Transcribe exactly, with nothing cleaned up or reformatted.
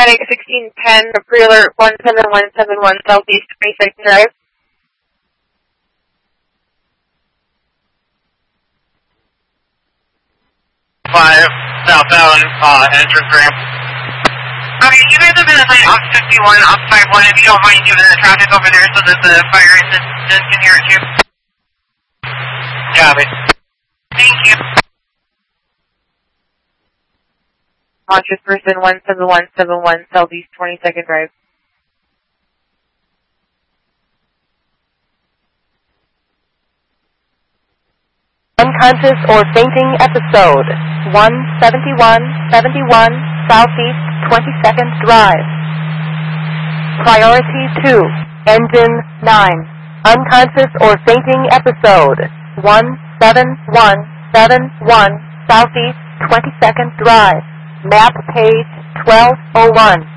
Attic sixteen ten, pre-alert one seven one seven one, Southeast twenty-second Drive. five, southbound, uh, entrance ramp. Okay, you guys have been assigned Ops fifty-one, Ops fifty-one, if you don't mind giving the traffic over there so that the fire assistance can hear it too. Copy. Thank you. Conscious person one seven one seven one, Southeast twenty-second Drive. Unconscious or fainting episode, one seventy-one seventy-one Southeast twenty-second Drive. Priority two, engine nine. Unconscious or fainting episode, one seven one seven one Southeast twenty-second Drive. Map page twelve oh one.